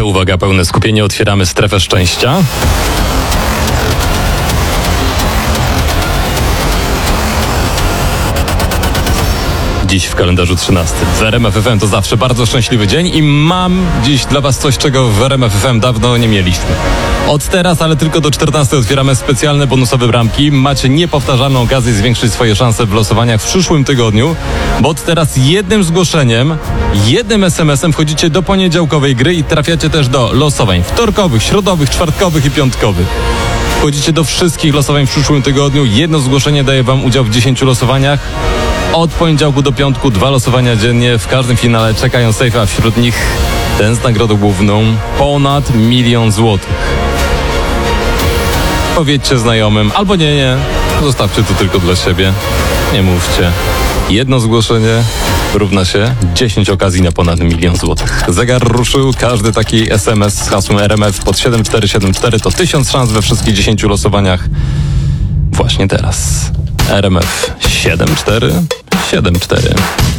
To uwaga, pełne skupienie, otwieramy strefę szczęścia. Dziś w kalendarzu 13. W RMF FM to zawsze bardzo szczęśliwy dzień i mam dziś dla Was coś, czego w RMF FM dawno nie mieliśmy. Od teraz, ale tylko do 14 otwieramy specjalne bonusowe bramki. Macie niepowtarzalną okazję zwiększyć swoje szanse w losowaniach w przyszłym tygodniu, bo od teraz jednym zgłoszeniem, jednym SMS-em wchodzicie do poniedziałkowej gry i trafiacie też do losowań wtorkowych, środowych, czwartkowych i piątkowych. Wchodzicie do wszystkich losowań w przyszłym tygodniu. Jedno zgłoszenie daje Wam udział w 10 losowaniach. Od poniedziałku do piątku 2 losowania dziennie. W każdym finale czekają sejfy, a wśród nich ten z nagrodą główną ponad 1 000 000 złotych. Powiedzcie znajomym, albo nie, zostawcie to tylko dla siebie. Nie mówcie. Jedno zgłoszenie równa się 10 okazji na ponad 1 000 000 złotych. Zegar ruszył, każdy taki SMS z hasłem RMF pod 7474 to 1000 szans we wszystkich 10 losowaniach. Właśnie teraz. RMF 7474.